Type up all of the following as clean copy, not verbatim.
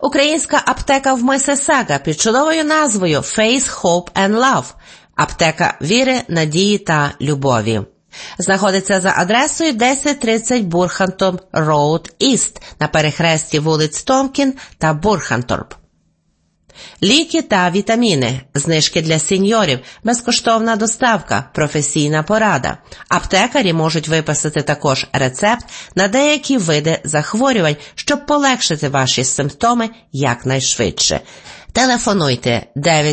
Українська аптека в Миссисага під чудовою назвою Faith, Hope and Love – аптека віри, надії та любові. Знаходиться за адресою 1030 Бурхантом Роуд Іст на перехресті вулиць Томкін та Бурханторп. Ліки та вітаміни, знижки для сеньорів, безкоштовна доставка, професійна порада. Аптекарі можуть виписати також рецепт на деякі види захворювань, щоб полегшити ваші симптоми якнайшвидше. Телефонуйте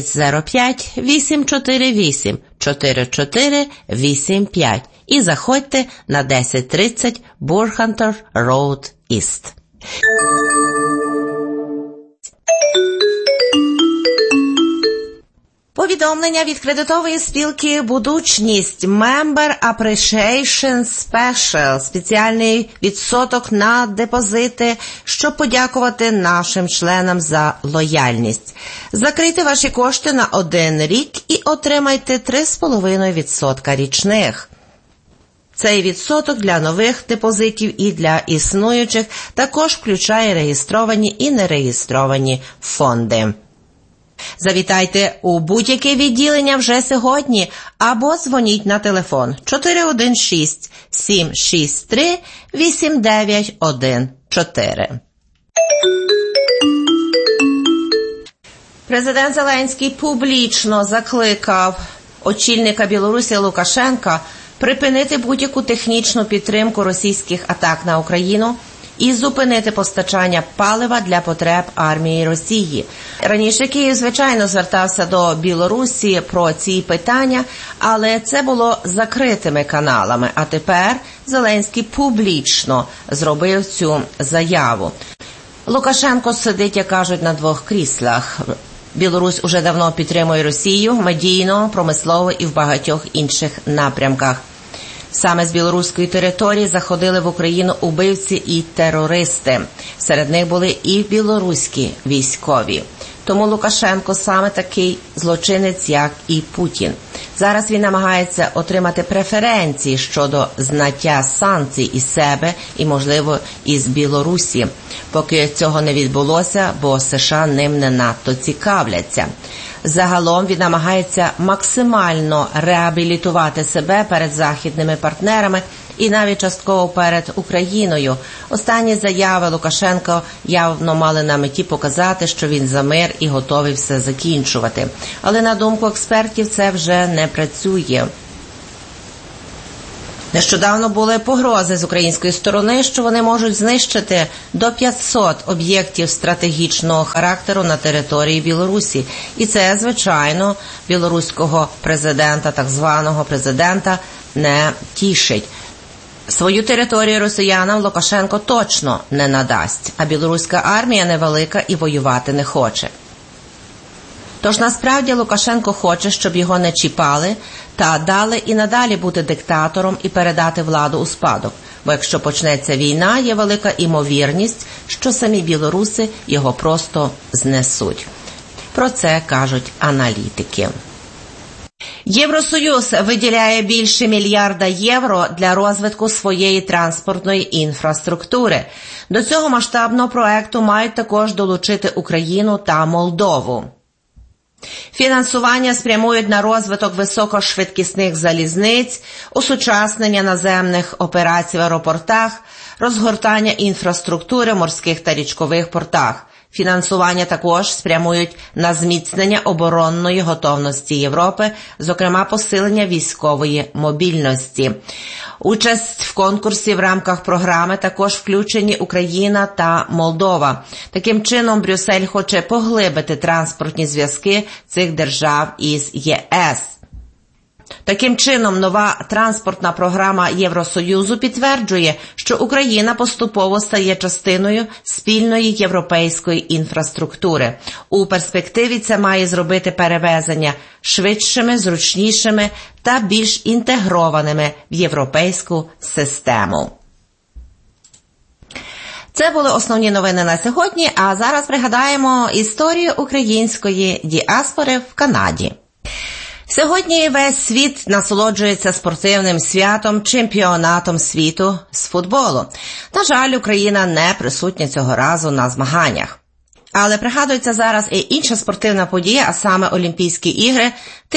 905-848-4485 і заходьте на 1030 Бурхантор Роуд Іст. Повідомлення від кредитової спілки «Будучність» Member Appreciation Special – спеціальний відсоток на депозити, щоб подякувати нашим членам за лояльність. Закрийте ваші кошти на 1 рік і отримайте 3,5% річних. Цей відсоток для нових депозитів і для існуючих також включає реєстровані і нереєстровані фонди. Завітайте у будь-яке відділення вже сьогодні або дзвоніть на телефон 416-763-8914. Президент Зеленський публічно закликав очільника Білорусі Лукашенка припинити будь-яку технічну підтримку російських атак на Україну і зупинити постачання палива для потреб армії Росії. Раніше Київ, звичайно, звертався до Білорусі про ці питання, але це було закритими каналами, а тепер Зеленський публічно зробив цю заяву. Лукашенко сидить, як кажуть, на 2 кріслах. Білорусь уже давно підтримує Росію медійно, промислово і в багатьох інших напрямках. Саме з білоруської території заходили в Україну убивці і терористи. Серед них були і білоруські військові. Тому Лукашенко саме такий злочинець, як і Путін. Зараз він намагається отримати преференції щодо зняття санкцій із себе і, можливо, із Білорусі. Поки цього не відбулося, бо США ним не надто цікавляться. Загалом він намагається максимально реабілітувати себе перед західними партнерами і навіть частково перед Україною. Останні заяви Лукашенка явно мали на меті показати, що він за мир і готовий все закінчувати. Але на думку експертів це вже не працює. Нещодавно були погрози з української сторони, що вони можуть знищити до 500 об'єктів стратегічного характеру на території Білорусі. І це, звичайно, білоруського президента, так званого президента, не тішить. Свою територію росіянам Лукашенко точно не надасть, а білоруська армія невелика і воювати не хоче. Тож насправді Лукашенко хоче, щоб його не чіпали та дали і надалі бути диктатором і передати владу у спадок. Бо якщо почнеться війна, є велика імовірність, що самі білоруси його просто знесуть. Про це кажуть аналітики. Євросоюз виділяє більше $1 мільярда для розвитку своєї транспортної інфраструктури. До цього масштабного проекту мають також долучити Україну та Молдову. Фінансування спрямують на розвиток високошвидкісних залізниць, осучаснення наземних операцій в аеропортах, розгортання інфраструктури в морських та річкових портах. Фінансування також спрямують на зміцнення оборонної готовності Європи, зокрема посилення військової мобільності. Участь в конкурсі в рамках програми також включені Україна та Молдова. Таким чином, Брюссель хоче поглибити транспортні зв'язки цих держав із ЄС. Таким чином, нова транспортна програма Євросоюзу підтверджує, що Україна поступово стає частиною спільної європейської інфраструктури. У перспективі це має зробити перевезення швидшими, зручнішими та більш інтегрованими в європейську систему. Це були основні новини на сьогодні, а зараз пригадаємо історію української діаспори в Канаді. Сьогодні весь світ насолоджується спортивним святом, чемпіонатом світу з футболу. На жаль, Україна не присутня цього разу на змаганнях. Але пригадується зараз і інша спортивна подія, а саме Олімпійські ігри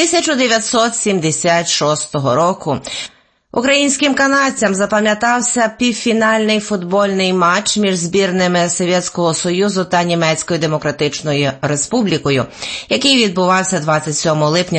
1976 року. Українським канадцям запам'ятався півфінальний футбольний матч між збірними Совєтського Союзу та Німецькою Демократичною Республікою, який відбувався 27 липня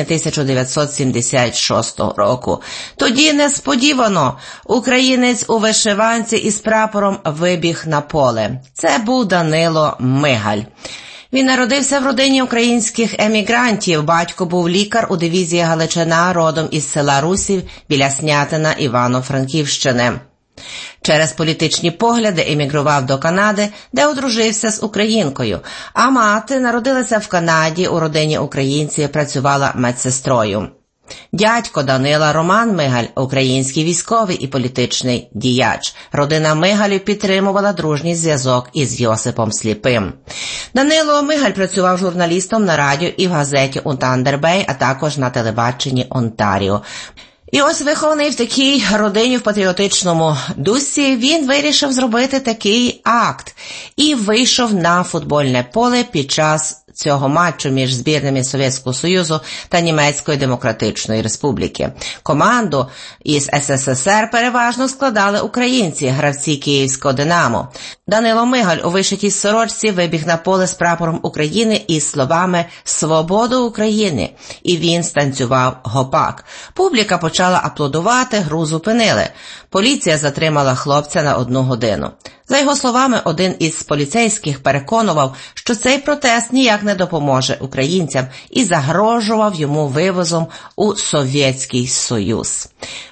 1976 року. Тоді несподівано українець у вишиванці із прапором вибіг на поле. Це був Данило Мигаль. Він народився в родині українських емігрантів. Батько був лікар у дивізії Галичина, родом із села Русів біля Снятина Івано-Франківщини. Через політичні погляди емігрував до Канади, де одружився з українкою. А мати народилася в Канаді, у родині українців, працювала медсестрою. Дядько Данила Роман Мигаль – український військовий і політичний діяч. Родина Мигалів підтримувала дружній зв'язок із Йосипом Сліпим. Данило Мигаль працював журналістом на радіо і в газеті у Тандер-Бей, а також на телебаченні Онтаріо. І ось вихований в такій родині в патріотичному дусі, він вирішив зробити такий акт і вийшов на футбольне поле під час цього матчу між збірними Совєтського Союзу та Німецької Демократичної Республіки. Команду із СССР переважно складали українці, гравці Київського «Динамо». Данило Мигаль у вишитій сорочці вибіг на поле з прапором України із словами «Свободу України!» і він станцював гопак. Публіка почала аплодувати, гру зупинили. Поліція затримала хлопця на 1 годину. За його словами, один із поліцейських переконував, що цей протест ніяк не допоможе українцям і загрожував йому вивозом у Совєтський Союз.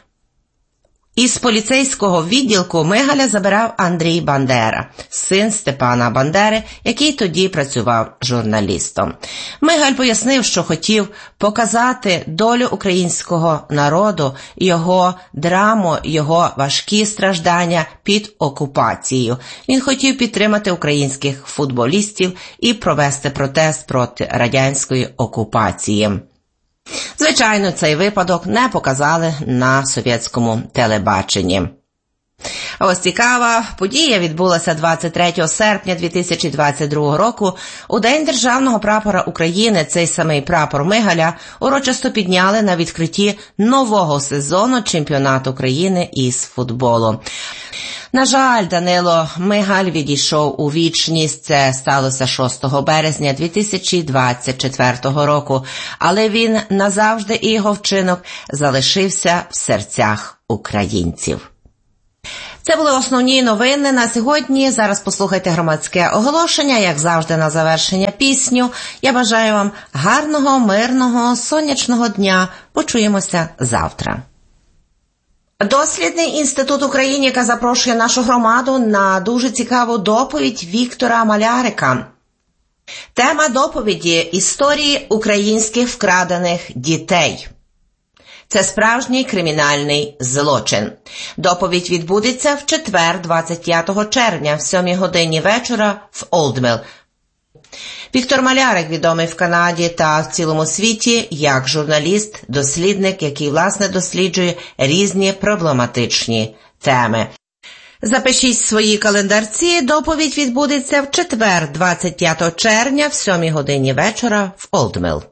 Із поліцейського відділку Мигаля забирав Андрій Бандера, син Степана Бандери, який тоді працював журналістом. Мигаль пояснив, що хотів показати долю українського народу, його драму, його важкі страждання під окупацією. Він хотів підтримати українських футболістів і провести протест проти радянської окупації. Звичайно, цей випадок не показали на совєтському телебаченні. А ось цікава подія відбулася 23 серпня 2022 року. У День Державного прапора України цей самий прапор Мигаля урочисто підняли на відкритті нового сезону чемпіонату України із футболу. На жаль, Данило Мигаль відійшов у вічність. Це сталося 6 березня 2024 року. Але він назавжди і його вчинок залишився в серцях українців. Це були основні новини на сьогодні. Зараз послухайте громадське оголошення, як завжди на завершення пісню. Я бажаю вам гарного, мирного, сонячного дня. Почуємося завтра. Дослідний інститут Україніка запрошує нашу громаду на дуже цікаву доповідь Віктора Малярика. Тема доповіді – історії українських вкрадених дітей. Це справжній кримінальний злочин. Доповідь відбудеться в четвер, 25 червня, в 7 годині вечора в Олдміл. Віктор Малярик відомий в Канаді та в цілому світі як журналіст, дослідник, який, власне, досліджує різні проблематичні теми. Запишіть свої календарці, доповідь відбудеться в четвер, 25 червня, в 7 годині вечора в Олдміл.